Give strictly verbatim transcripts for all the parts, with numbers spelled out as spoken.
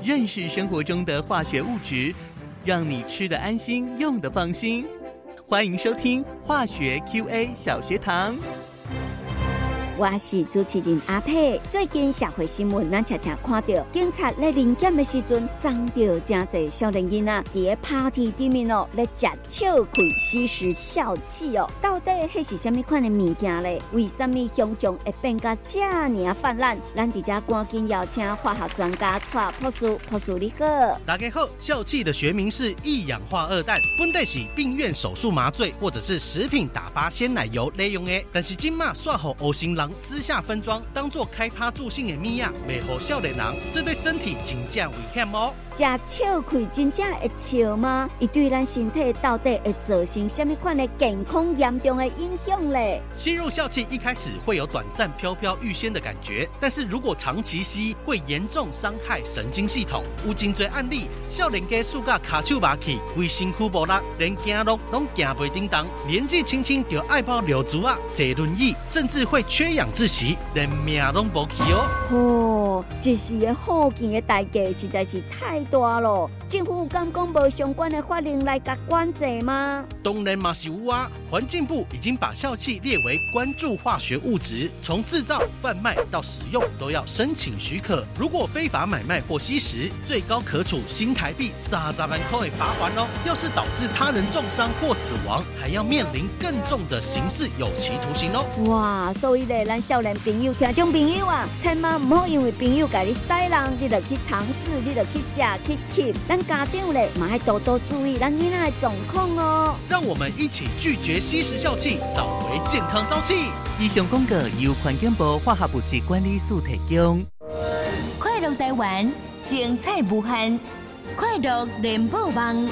认识生活中的化学物质，让你吃得安心，用得放心。欢迎收听化学 Q A 小学堂。 我是主持人阿佩。最近社会新闻，咱常常看到警察咧临检的时阵，撞到真侪少年囡仔伫 party 顶面哦，咧食笑气吸食笑气哦。到底迄是什么款的物件咧？为什么熊熊会变甲这样泛滥？咱伫这赶紧邀请化学专家蔡博士，博士你好。 大家好，笑气的学名是一氧化二氮，本来是病院手术麻醉或者是食品打发鲜奶油利用的，但是今嘛煞互黑心人私下分装，当作开趴助兴的米啊，袂互少年人，这对身体真正危险哦。 食笑气真正会笑吗？伊对咱身体到底会造成什么款的健康严重的影响嘞？ 吸入笑气一开始会有短暂飘飘欲仙的感觉，但是如果长期吸，会严重伤害神经系统。有真多案例，少年家输甲卡手麻去，规身躯无力，连走路拢行袂叮当，年纪轻轻就爱跑溜足啊，坐轮椅，甚至会缺氧窒息，连命拢无去哦。 哦，一时的好钱的代价实在是太大了。政府敢讲无相关的法令来甲管制吗？ 当然嘛是有啊，环境部已经把笑气列为关注化学物质，从制造、贩卖到使用都要申请许可。如果非法买卖或吸食，最高可处新台币三十万块的罚款哦。要是导致他人重伤或死亡，还要面临更重的刑事有期徒刑哦。 哇，所以咧，咱少年朋友、听众朋友啊，千万唔好因为朋友甲你使人，你就去尝试，你就去食去吸。咱家长咧，嘛要多多注意咱囡仔的状况哦。 让我们一起拒绝吸食笑气，找回健康朝气。 以上广告由环境部化学物质管理署提供。 快乐台湾，精彩无限，快乐联播网。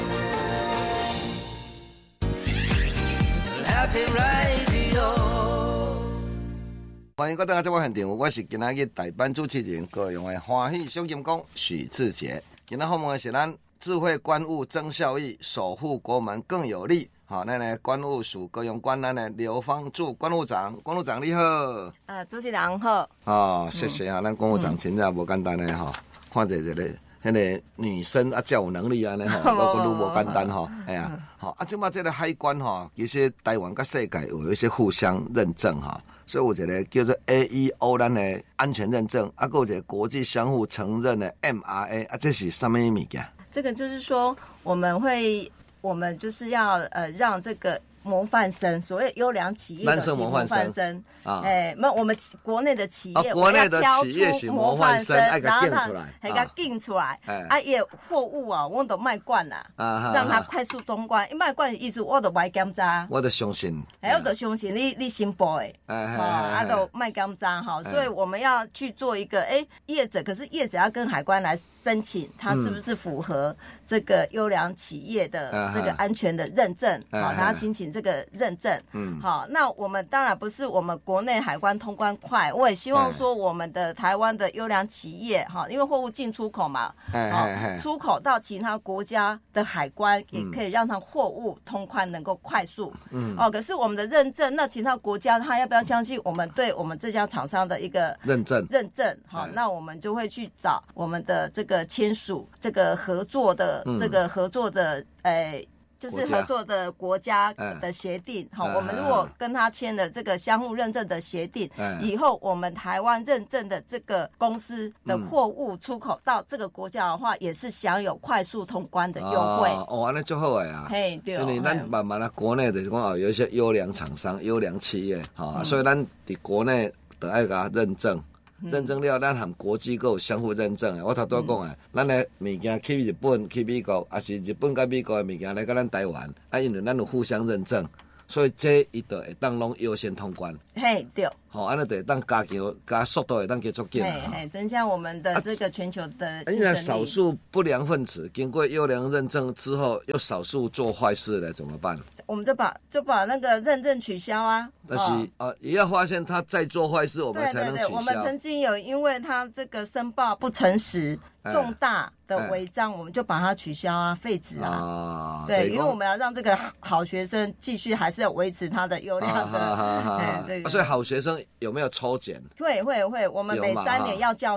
欢迎各位来到我现场，我是今仔日代班主持人高雄的欢喜小金工许志杰。今仔访问的是咱智慧关务增效益，守护国门更有力。好，咱呢关务署高雄关咱的刘芳柱关务长，关务长你好。 啊，主持人好。 哦，谢谢啊，咱、嗯、关务长真正无简单的哈、嗯，看着这个迄个女生啊，较有能力安尼吼，我个愈无简单吼，哎呀，好啊，即马这个海关吼，其实台湾甲世界有一些互相认证哈。所以有一个叫做 A E O 咱的安全认证，啊，还有一个国际相互承认的 M R A， 啊，这是什么物件？ 这个就是说，我们会，我们就是要呃让这个模范生，所谓优良企业的模范生啊，哎，那我们国内的企业， 啊、国内的企业是模范生，爱给定出来， 还给定出来，啊，也货物啊，我都卖惯啦，啊，让它快速通关。一卖惯的意思，我都卖检查， 我都相信， 哎，我都相信你，你新报的，哦，啊，都卖检查哈，所以我们要去做一个，哎，业者，可是业者要跟海关来申请，它是不是符合这个优良企业的这个安全的认证？好，他申请这个认证，嗯，好，那我们当然不是我们国内海关通关快，我也希望说我们的台湾的优良企业哈，因为货物进出口嘛，好，出口到其他国家的海关也可以让它货物通关能够快速，嗯，哦，可是我们的认证，那其他国家他要不要相信我们对我们这家厂商的一个认证？ 认证，好，那我们就会去找我们的这个签署这个合作的、嗯、这个合作的，诶、呃。就是合作的国家的协定，好、嗯，我们如果跟他签了这个相互认证的协定，嗯、以后我们台湾认证的这个公司的货物出口到这个国家的话，也是享有快速通关的优惠。 哦，安尼就好诶啊！ 嘿，对， 因为咱慢慢啊，国内就是讲哦，有一些优良厂商、优良企业，哈、嗯，所以咱伫国内得爱甲认证。认证了，咱和国际有相互认证的。我头拄讲诶，咱诶物件去日本、去美国，还是日本甲美国诶物件来到咱台湾，啊，因为咱有互相认证，所以这一道会当拢优先通关。 嘿，对。 好、哦，安尼就会当加强加速度，会当加速紧啦。 嘿，嘿，增加我们的这个全球的竞争力。 现在少数不良分子经过优良认证之后，又少数做坏事了，怎么办？ 我们就把就把那个认证取消啊。 但是啊、哦，也要发现他在做坏事，我们才能取消。 对对对，我们曾经有因为他这个申报不诚实，重大的违章，我们就把它取消啊，废止啊。啊对，因为我们要让这个好学生继续还是要维持他的优良的。啊啊啊这个、所以好学生有没有抽检？ 会会会，我们每三年要校正。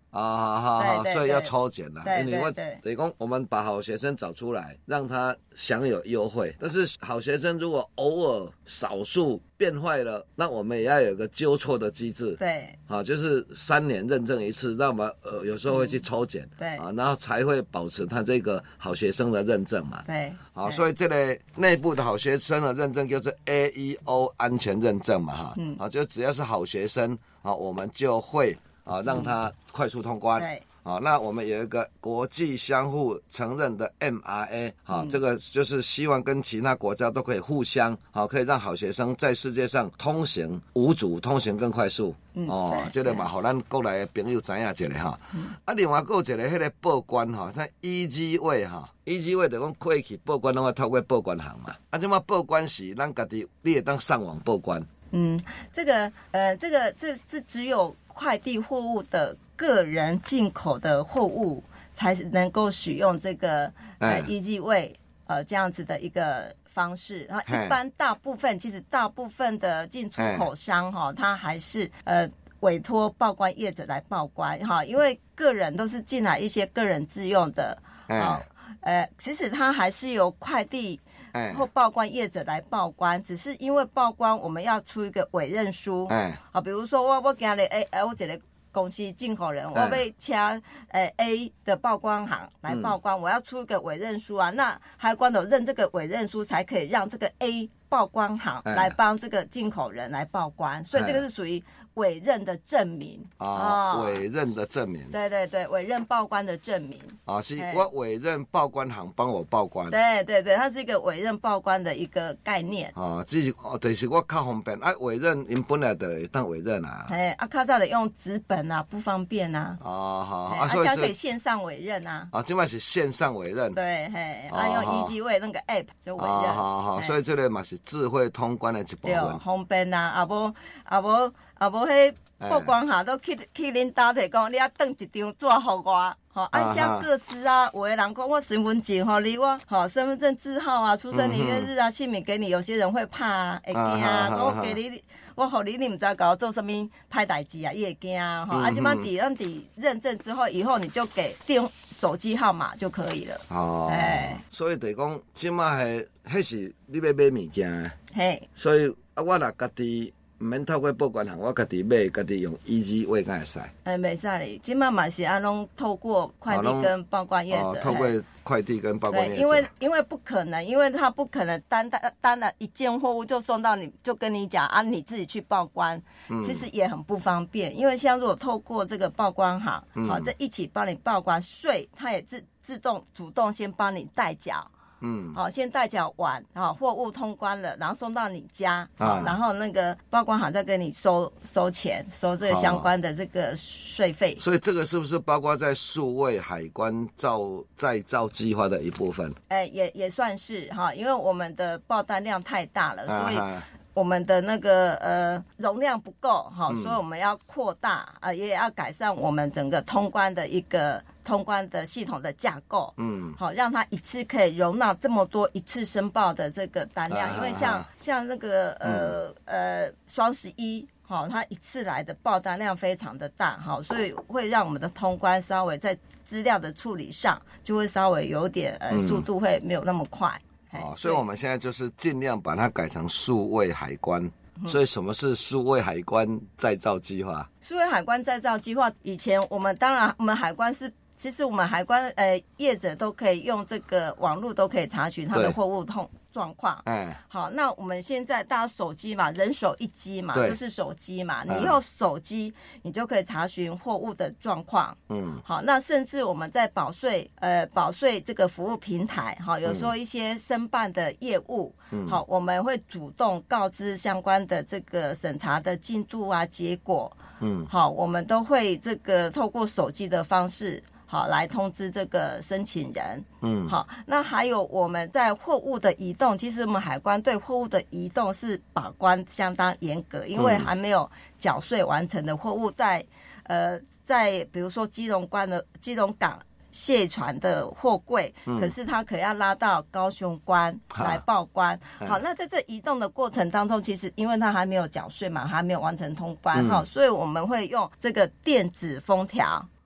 啊，好好好，所以要抽检啦。 对对对， 因为我等于讲，我们把好学生找出来，让他享有优惠。但是好学生如果偶尔少数变坏了，那我们也要有个纠错的机制。 对， 啊，就是三年认证一次，那我们呃有时候会去抽检，嗯、对啊，然后才会保持他这个好学生的认证嘛。 对， 好，所以这个内部的好学生的认证就是 A E O 安全认证嘛，哈，嗯，啊，就只要是好学生啊，我们就会啊让他快速通关。对。啊，那我们有一个国际相互承认的 M R A， 好、嗯，这个就是希望跟其他国家都可以互相，好，可以让好学生在世界上通行无阻，通行更快速。嗯、哦，这个嘛，互咱国内的朋友知影一下哈。嗯、啊，另外还有一个迄个报关哈，像 E G 位哈 ，E G 位就讲过去报关拢要透过报关行嘛。啊，即马报关时，咱家己你会当上网报关。 嗯，这个呃，这个这这只有快递货物的个人进口的货物才能够使用这个呃 E G 位呃这样子的一个方式。然后一般大部分其实大部分的进出口商哈、哦，他还是呃委托报关业者来报关哈，因为个人都是进来一些个人自用的啊、呃，其实他还是由快递。或报关业者来报关，只是因为报关我们要出一个委任书，哎，好，比如说我我今日诶诶，我一个公司进口人，我要请诶 A 的报关行来报关，嗯、我要出一个委任书啊，那海关有认这个委任书，才可以让这个 A 报关行来帮这个进口人来报关，所以这个是属于委任的证明啊，哦、委任的证明， 对对对，委任报关的证明啊，是我委任报关行帮我报关， 对对对，它是一个委任报关的一个概念啊，只是哦，就是我较方便啊，委任因本来就会当委任啊， 哎，啊，较早的用纸本啊，不方便啊， 哦好， 啊，所以可以线上委任啊， 啊，今麦是线上委任， 对，嘿，啊，用 E G 位那个 App 就委任， 好好，所以这个嘛是智慧通关的一部分， 对，方便啊，啊无啊无啊无迄。报关行都去去恁家提讲，你要登一张纸互我，吼，按下个资啊。有的人讲我身份证吼，离我吼身份证字号啊、出生年月日啊、姓名给你，有些人会怕啊，会惊啊。我给你，我互你，你唔知道搞做什么歹代志啊，伊会惊啊。吼，啊，即摆伫咱伫认证之后，以后你就给电手机号码就可以了。 哦，哎，所以就讲，即摆系，迄是你要买物件，嘿，所以啊，我若家己。唔免透过报关行，我家己买，家己用 E G 位敢会使？ 哎，袂使哩，即马嘛是安拢透过快递跟报关业者。 哦，透过快递跟报关业者。 因为因为不可能，因为他不可能单单单的一件货物就送到你，就跟你讲啊，你自己去报关，嗯、其实也很不方便。因为像如果透过这个报关行，好、嗯，这一起帮你报关税，它也自自动主动先帮你代缴。嗯，好，先代缴完，好，货物通关了，然后送到你家，啊，然后那个报关行再给你收收钱，收这个相关的这个税费。 所以这个是不是包括在数位海关造再造计划的一部分？ 哎、欸，也也算是哈，因为我们的报单量太大了，所以。啊我们的那个呃容量不够哈，所以我们要扩大啊、呃，也要改善我们整个通关的一个通关的系统的架构，嗯，好，让它一次可以容纳这么多一次申报的这个单量，啊、因为像像那个呃、嗯、呃双十一。好，它一次来的报单量非常的大，好，所以会让我们的通关稍微在资料的处理上就会稍微有点呃速度会没有那么快。 哦，所以我们现在就是尽量把它改成数位海关。嗯、所以什么是数位海关再造计划？ 数位海关再造计划，以前我们当然我们海关是，其实我们海关呃业者都可以用这个网络都可以查询它的货物通状况。哎，好，那我们现在大家手机嘛，人手一机嘛，就是手机嘛，你用手机你就可以查询货物的状况。嗯，好，那甚至我们在保税呃保税这个服务平台，好，有时候一些申办的业务，嗯，好，我们会主动告知相关的这个审查的进度啊结果。嗯，好，我们都会这个透过手机的方式。好，来通知这个申请人。嗯，好，那还有我们在货物的移动，其实我们海关对货物的移动是把关相当严格，因为还没有缴税完成的货物在，呃，在比如说基隆关的基隆港卸船的货柜，嗯、可是它可要拉到高雄关来报关。好，那在这移动的过程当中，其实因为它还没有缴税嘛，还没有完成通关，哈、嗯，所以我们会用这个电子封条。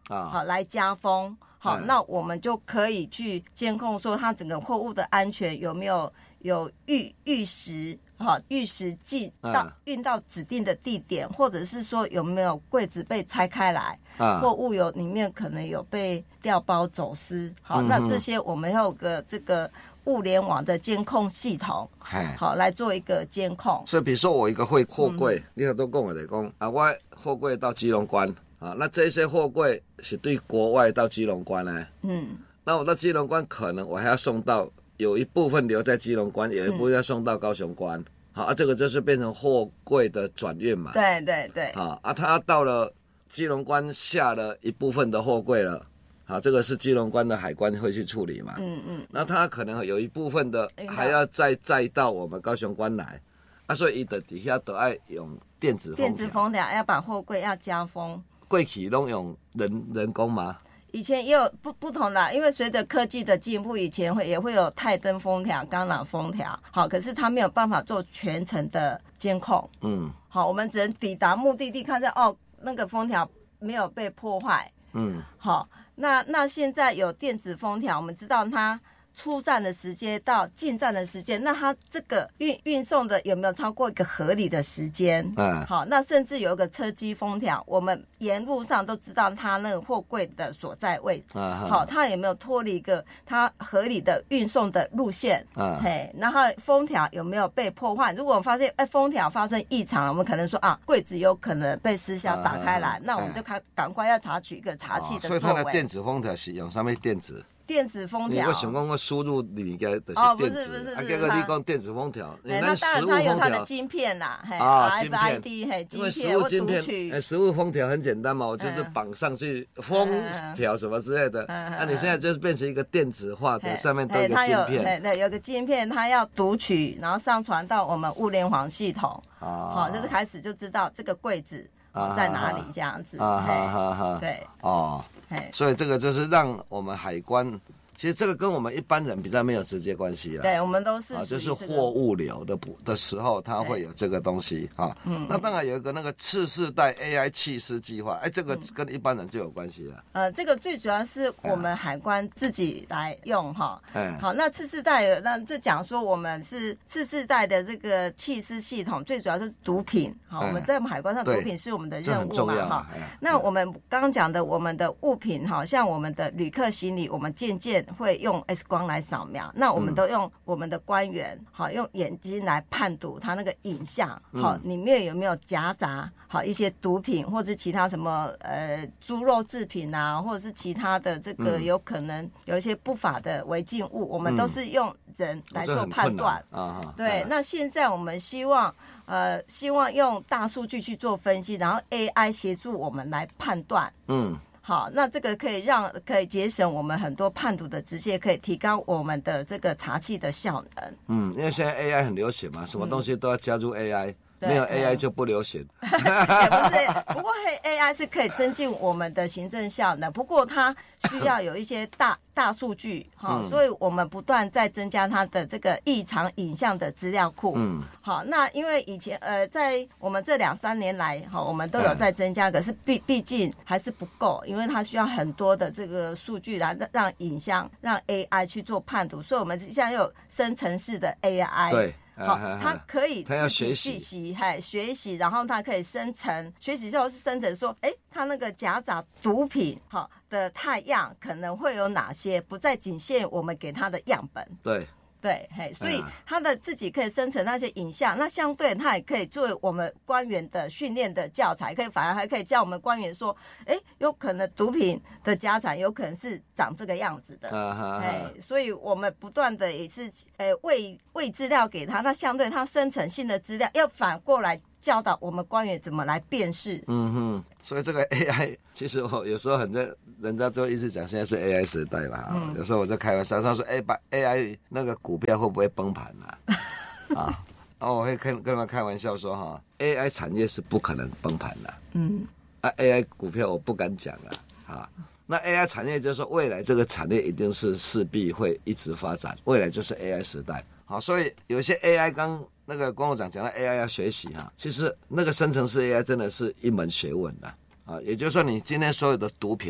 啊，好来加封，好，嗯、那我们就可以去监控说它整个货物的安全有没有有预预时。好，预时寄到运到指定的地点，或者是说有没有柜子被拆开来，啊、或物有里面可能有被调包走私。好，嗯、那这些我们要有个这个物联网的监控系统，好来做一个监控。 所以，比如说我一个货货柜，嗯、你看都讲的讲啊，我货柜到基隆关啊，那这些货柜是对国外到基隆关呢？嗯，那我到基隆关可能我还要送到。有一部分留在基隆关，有一部分要送到高雄关。嗯、好啊，这个就是变成货柜的转运嘛。 对对对。 好啊，他到了基隆关下了一部分的货柜了。好，这个是基隆关的海关会去处理嘛。嗯嗯。那他可能有一部分的还要再载到我们高雄关来，啊，所以他的底下都要用电子封条。 电子封条要把货柜要加封。 过去都用人人工吗？ 以前也有不不同的，因为随着科技的进步，以前会也会有钛灯封条、钢缆封条，好，可是它没有办法做全程的监控，嗯，好，我们只能抵达目的地，看在哦那个封条没有被破坏，嗯，好，那那现在有电子封条，我们知道它出站的时间到进站的时间，那它这个运运送的有没有超过一个合理的时间？嗯，好，那甚至有一个车机封条，我们沿路上都知道它那个货柜的所在位置，嗯，好，它有没有脱离一个它合理的运送的路线？嗯，嘿，然后封条有没有被破坏？如果我们发现哎封条发生异常了，我们可能说啊柜子有可能被失效打开来，嗯、那我们就开赶快要查取一个查气的作为。 哦、所以它的电子封条是用上面电子。 电子封条， 我想讲我输入里面就是电子， 哦，不是不是不是， 啊，结果你讲电子封条， 那当然它有它的晶片啦， 啊，晶片 ，R F I D， 嘿，晶片，我读取， 哎，实物封条很简单嘛，我就是绑上去封条什么之类的，那你现在就是变成一个电子化的，上面都有个晶片， 对，有个晶片，它要读取，然后上传到我们物联网系统，好，就是开始就知道这个柜子在哪里这样子，对，哦。 所以这个就是让我们海关，其实这个跟我们一般人比较没有直接关系了。 对，我们都是、 啊，就是货物流的的时候，它会有这个东西啊。嗯，那当然有一个那个次世代 A I 气师计划，哎，这个跟一般人就有关系了。 呃，这个最主要是我们海关自己来用哈。嗯，好，那次世代，那这讲说我们是次世代的这个气师系统，最主要是毒品。好，我们在我们海关上，毒品是我们的任务嘛哈。那我们刚刚讲的我们的物品哈，像我们的旅客行李，我们渐渐会用 X 光来扫描，那我们都用我们的官员好用眼睛来判读它那个影像，好里面有没有夹杂好一些毒品或者其他什么呃猪肉制品啊，或者是其他的这个有可能有一些不法的违禁物，我们都是用人来做判断啊。对，那现在我们希望呃希望用大数据去做分析，然后 A I 协助我们来判断。嗯。好，那这个可以让可以节省我们很多判读的直线，可以提高我们的这个查气的效能。 嗯，因为现在 A I 很流行嘛，什么东西都要加入 A I，、嗯、没有 A I 就不流行。 也不是，不过 A I 是可以增进我们的行政效能，不过它需要有一些大大数据哈、嗯，所以我们不断在增加它的这个异常影像的资料库。嗯，好，那因为以前呃，在我们这两三年来哈，我们都有在增加，可是毕毕竟还是不够，因为它需要很多的这个数据来让影像让 A I 去做判读，所以我们现在有生成式的 A I。 对。 好，它可以它要学习， 嗨，学习，然后它可以生成，学习之后是生成说，哎，它那个夹杂毒品好的态样可能会有哪些，不再仅限我们给它的样本。 对。 对，嘿，所以它的自己可以生成那些影像，那相对它也可以作为我们官员的训练的教材，可以反而还可以教我们官员说，哎，有可能毒品的家产有可能是长这个样子的，哎、uh-huh. ，所以我们不断的也是，呃，喂喂资料给他，那相对它生成性的资料要反过来教导我们官员怎么来辨识。 嗯哼，所以这个 A I 其实我有时候很在。人家就一直讲现在是 A I 时代嘛、嗯，有时候我在开玩笑，他说：“哎、欸，把 A I 那个股票会不会崩盘啊？”啊，然后我会跟跟他们开玩笑说：“哈 ，A I 产业是不可能崩盘的。”嗯，啊 ，A I 股票我不敢讲了啊。那 A I 产业就是说，未来这个产业一定是势必会一直发展，未来就是 A I 时代。好，所以有些 A I 刚那个关务长讲到 A I 要学习哈，其实那个生成式 A I 真的是一门学问的啊。也就是说，你今天所有的毒品。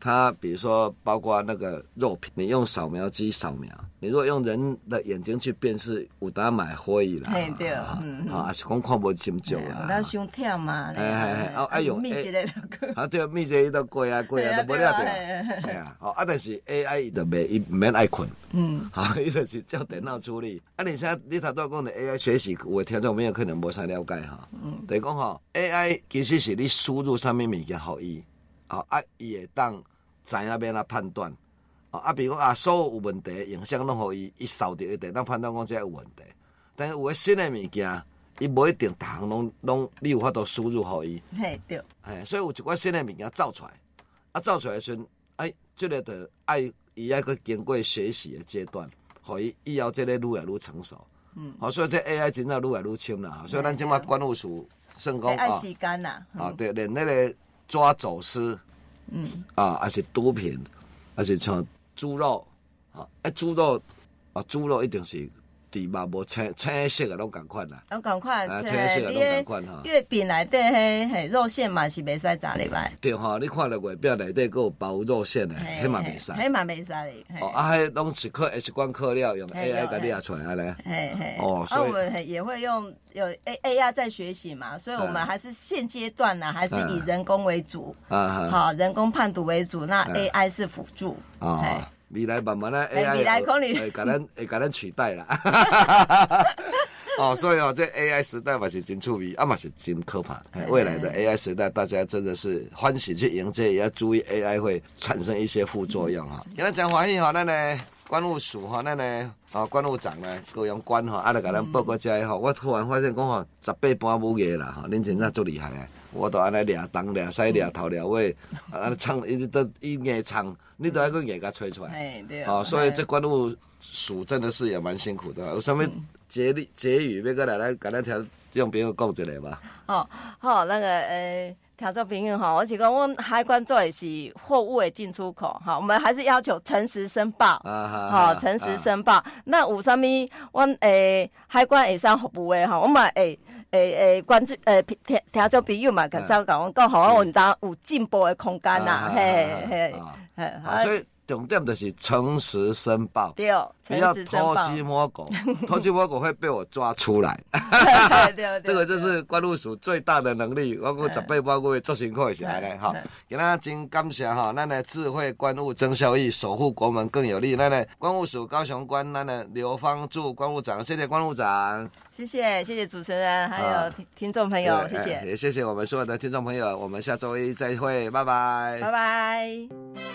它比如说包括那个肉品，你用扫描机扫描，你如果用人的眼睛去辨识，有当买可以啦。 嘿对，嗯， 啊，是讲看无真少啦。 咱伤忝嘛， 哎哎哎，哦，哎用密集的， 啊对，密集伊都过啊过啊，都无了着。哎呀，哦啊，但是 A I 伊就袂伊唔免爱困，嗯，好，伊就是叫电脑处理。啊，你现在你头拄讲的 A I 学习，有的听众朋友可能无啥了解哈。嗯，就是讲吼 ，A I 其实是你输入啥物物件互伊，啊啊，伊会当。知影要哪判断，啊，比如讲啊，所有有问题的影像拢互伊，伊扫掉一定当判断讲这有问题。但是有诶新诶物件，伊无一定逐项拢拢你有法度输入互伊。 嘿，对。 嘿，所以有一寡新诶物件造出来，啊，造出来时阵，哎，这个就爱伊爱去经过学习的阶段，互伊以后这个愈来愈成熟。嗯。好，所以这 A I 真正愈来愈深啦。所以咱即马管务署算讲爱时间啦。 啊，对，连那个抓走私。嗯啊，还是毒品，还是像猪肉啊，哎，猪肉啊，猪肉一定是猪肉无青青色的拢共款啦， 拢共款， 啊，青色的拢共款哈。 月饼内底迄嘿肉馅嘛是袂使炸入来。 对哈，你看了月饼内底佫有包肉馅的，迄嘛袂使， 迄嘛袂使哩。 哦，啊，迄拢是靠 X 光刻料用 A I 甲列出来咧。 嘿嘿。 哦， 所以我们也会用有 A A I 在学习嘛，所以我们还是现阶段呢，还是以人工为主，啊，好，人工判读为主，那 A I 是辅助。 啊。未来慢慢咧 A I 未来可能会甲咱会甲咱取代啦。哦，所以哦，这 A I 时代嘛是真趣味，啊嘛是真可怕。未来的 A I 时代，大家真的是欢喜去迎接，也要注意 A I 会产生一些副作用哈。今日真欢喜哈，咱呢管务署哈，咱呢啊管务长呢高阳官哈，啊来甲咱报告这吼，我突然发现讲吼，十八般武艺啦哈，恁真正足厉害诶。我都安尼掠东掠西掠头掠尾，啊唱一直都一硬唱，你都要个硬甲吹出来。哎，对。哦，所以这管务署真的是也蛮辛苦的。有什么结语结语要个来来甲咱听众朋友讲一下吧？哦， 好，那个呃。听众朋友哈，我是讲，我海关做的是货物的进出口，哈，我们还是要求诚实申报，啊，好，诚实申报。那有啥物，阮诶海关会使服务的哈，我嘛会诶诶关注诶听听众朋友嘛，甲稍甲阮讲，好，我有当有进步的空间呐，嘿嘿嘿，所以。重点就是诚实申报， 对， 不要偷鸡摸狗，偷鸡摸狗会被我抓出来。 对， 这个就是关务署最大的能力。我讲十八般武艺做辛苦是安尼哈。今仔真感谢哈，咱的智慧关务增效益，守护国门更有力。咱的关务署高雄关，咱的刘芳柱关务长，谢谢关务长， 谢谢谢谢主持人，还有听听众朋友，谢谢， 也谢谢我们所有的听众朋友，我们下周一再会，拜拜， 拜拜。